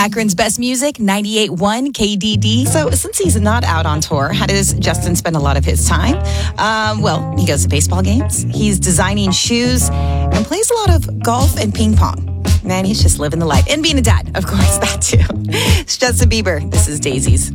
Akron's best music, 98.1 KDD. So since he's not out on tour, how does Justin spend a lot of his time? Well, he goes to baseball games. He's designing shoes and plays a lot of golf and ping pong. Man, he's just living the life. And being a dad, of course, that too. It's Justin Bieber. This is Daisy's.